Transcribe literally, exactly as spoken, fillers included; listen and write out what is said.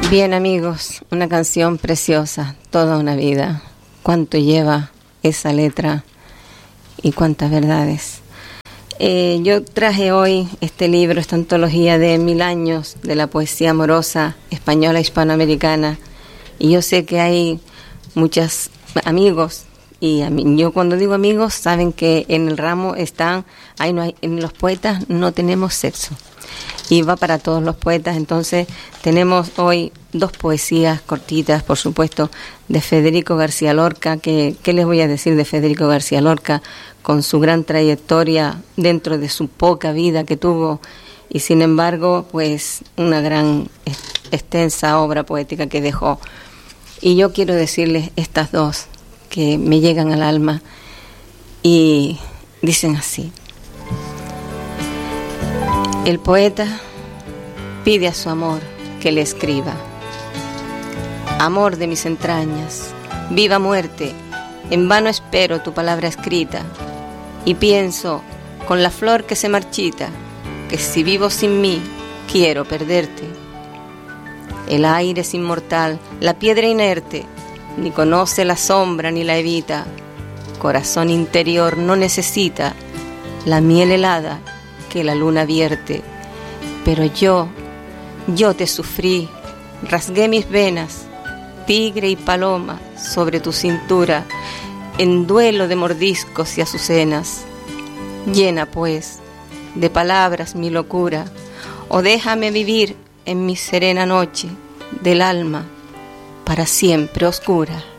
Bien, amigos, una canción preciosa, toda una vida. Cuánto lleva esa letra y cuántas verdades. Eh, yo traje hoy este libro, esta antología de mil años de la poesía amorosa española hispanoamericana, y yo sé que hay muchos amigos, y a mí, yo cuando digo amigos saben que en el ramo están, ahí no hay, en los poetas no tenemos sexo, y va para todos los poetas. Entonces tenemos hoy dos poesías cortitas, por supuesto, de Federico García Lorca. que ¿Qué les voy a decir de Federico García Lorca? Con su gran trayectoria dentro de su poca vida que tuvo, y sin embargo, pues una gran extensa obra poética que dejó. Y yo quiero decirles estas dos que me llegan al alma, y dicen así: el poeta pide a su amor que le escriba. Amor de mis entrañas, viva muerte, en vano espero tu palabra escrita, y pienso, con la flor que se marchita, que si vivo sin mí, quiero perderte. El aire es inmortal, la piedra inerte, ni conoce la sombra ni la evita. Corazón interior no necesita la miel helada que la luna vierte. Pero yo, yo te sufrí, rasgué mis venas, tigre y paloma sobre tu cintura, en duelo de mordiscos y azucenas. Llena, pues, de palabras mi locura, o déjame vivir en mi serena noche del alma para siempre oscura.